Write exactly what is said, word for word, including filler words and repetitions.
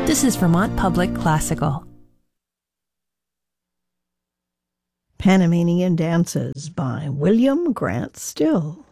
This is Vermont Public Classical. Panamanian Dances by William Grant Still.